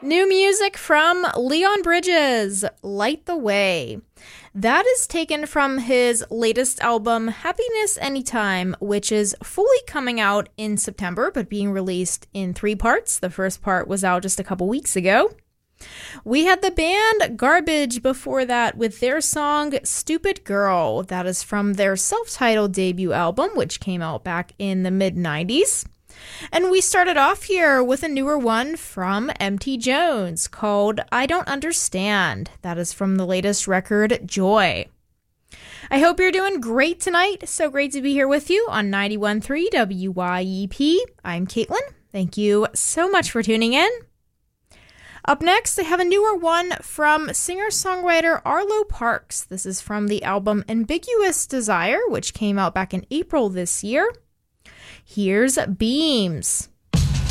New music from Leon Bridges, Light the Way. That is taken from his latest album, Happiness Anytime, which is fully coming out in September, but being released in 3 parts. The first part was out just a couple weeks ago. We had the band Garbage before that with their song Stupid Girl. That is from their self-titled debut album, which came out back in the mid-90s. And we started off here with a newer one from MT Jones called I Don't Understand. That is from the latest record, Joy. I hope you're doing great tonight. So great to be here with you on 91.3 WYEP. I'm Caitlin. Thank you so much for tuning in. Up next, I have a newer one from singer-songwriter Arlo Parks. This is from the album Ambiguous Desire, which came out back in April this year. Here's Beams.